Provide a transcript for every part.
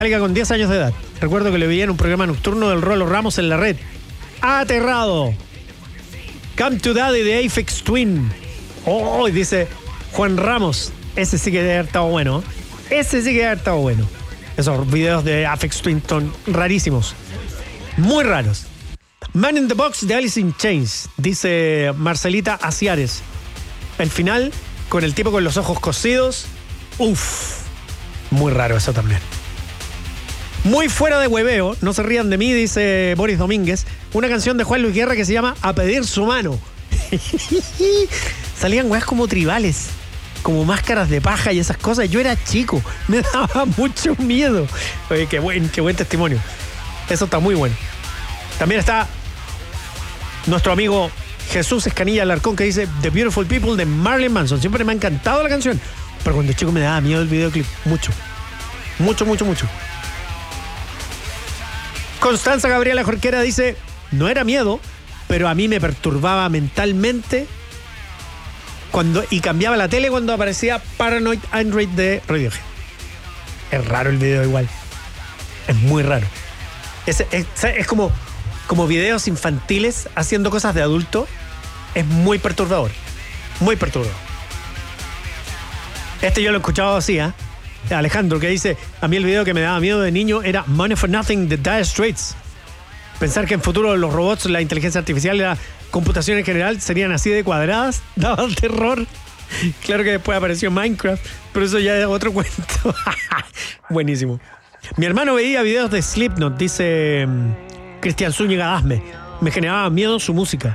con 10 años de edad. Recuerdo que le veía en un programa nocturno del Rolo Ramos en la red. Aterrado. Come to Daddy de Aphex Twin. Oh, dice Juan Ramos. Ese sí que debe haber estado bueno. Ese sí que debe haber estado bueno. Esos videos de Aphex Twin son rarísimos. Muy raros. Man in the Box de Alice in Chains, dice Marcelita Aciares. El final, con el tipo con los ojos cosidos. Uf. Muy raro eso también. Muy fuera de hueveo, no se rían de mí, dice Boris Domínguez. Una canción de Juan Luis Guerra que se llama A Pedir Su Mano. Salían weas como tribales, como máscaras de paja y esas cosas. Yo era chico, me daba mucho miedo. Oye, qué buen testimonio. Eso está muy bueno. También está nuestro amigo Jesús Escanilla Alarcón, que dice The Beautiful People de Marilyn Manson. Siempre me ha encantado la canción, pero cuando chico me daba miedo el videoclip. Mucho. Constanza Gabriela Jorquera dice, no era miedo, pero a mí me perturbaba mentalmente y cambiaba la tele cuando aparecía Paranoid Android de Radiohead. Es raro el video igual. Es muy raro. Es como videos infantiles haciendo cosas de adulto. Es muy perturbador. Muy perturbador. Yo lo he escuchado así, Alejandro, que dice, a mí el video que me daba miedo de niño era Money for Nothing de Dire Straits. Pensar que en futuro los robots, la inteligencia artificial y la computación en general serían así de cuadradas, daba terror. Claro que después apareció Minecraft, pero eso ya es otro cuento. Buenísimo. Mi hermano veía videos de Slipknot, dice Cristian Zúñiga Asme. Me generaba miedo su música.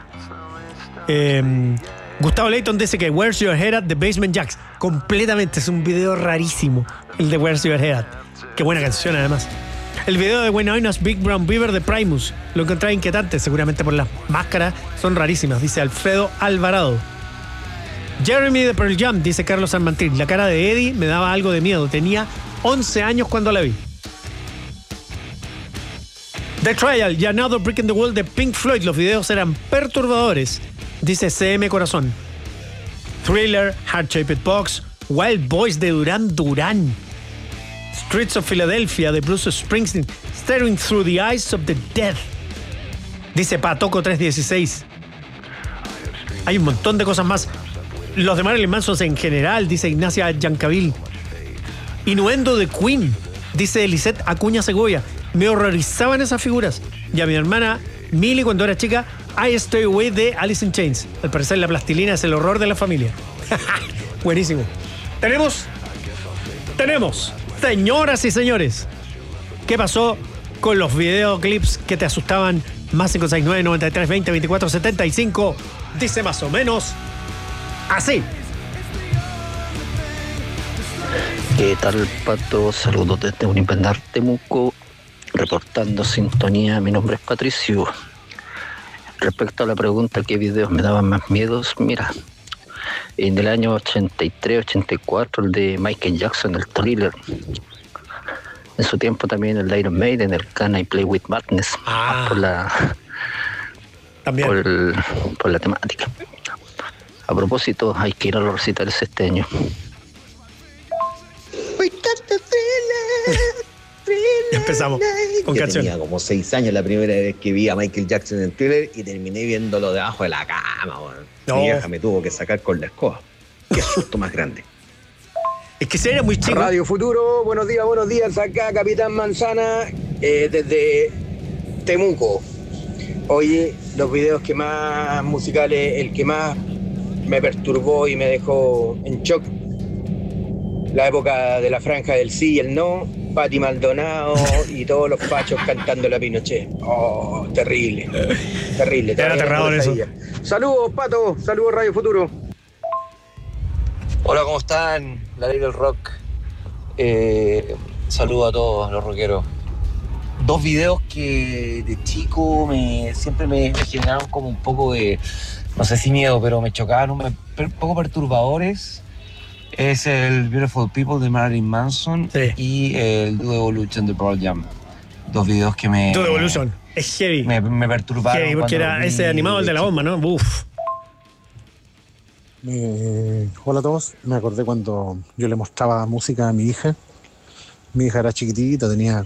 Gustavo Leighton dice que Where's Your Head At The Basement Jacks. Completamente, es un video rarísimo el de Where's Your Head At. Qué buena canción además. El video de When I Was Big Brown Beaver de Primus lo encontré inquietante, seguramente por las máscaras, son rarísimas, dice Alfredo Alvarado. Jeremy de Pearl Jam, dice Carlos San Martín. La cara de Eddie me daba algo de miedo, tenía 11 años cuando la vi. The Trial y Another Brick in the Wall de Pink Floyd, los videos eran perturbadores, dice CM Corazón. Thriller, Heart Shaped Box, Wild Boys de Duran Duran, Streets of Philadelphia de Bruce Springsteen, Staring Through the Eyes of the Dead, dice Patoco 316. Hay un montón de cosas más. Los de Marilyn Manson en general, dice Ignacia Yancavil. Innuendo de Queen, dice Lisette Acuña Segovia. Me horrorizaban esas figuras. Y a mi hermana Millie, cuando era chica, I Stay Away de Alice in Chains. Al parecer la plastilina es el horror de la familia. Buenísimo. Tenemos, señoras y señores, ¿qué pasó con los videoclips que te asustaban? Más 569 93 20 24 75. Dice más o menos así. ¿Qué tal, Pato? Saludos desde Unipendar, Temuco, reportando sintonía. Mi nombre es Patricio. Respecto a la pregunta, ¿qué videos me daban más miedos? Mira, en el año 83-84, el de Michael Jackson, el Thriller. En su tiempo también el de Iron Maiden, el Can I Play With Madness. Por la temática. A propósito, hay que ir a los recitales este año. Empezamos con Yo canción. tenía como 6 años la primera vez que vi a Michael Jackson en Thriller y terminé viéndolo debajo de la cama, weón. No. Mi vieja me tuvo que sacar con la escoba. Qué susto más grande. Es que si era muy chico. Radio Futuro, buenos días, acá Capitán Manzana, desde Temuco. Oye, los videos que más musicales, el que más me perturbó y me dejó en shock, la época de la franja del sí y el no, Patti Maldonado y todos los fachos cantando la Pinochet. Oh, terrible. Era aterrador eso. Saludos, Pato, saludos Radio Futuro. Hola, ¿cómo están? La ley del rock. Saludo a todos los rockeros. Dos videos que de chico siempre me generaron como un poco de, no sé si miedo, pero me chocaban, un poco perturbadores. Es el Beautiful People de Marilyn Manson, sí, y el Do Evolution de Pearl Jam. Dos videos que Do Evolution es heavy. Me perturbaron. Heavy, porque era ese animado, el de la bomba, ¿no? Uf. Hola a todos. Me acordé cuando yo le mostraba música a mi hija. Mi hija era chiquitita, tenía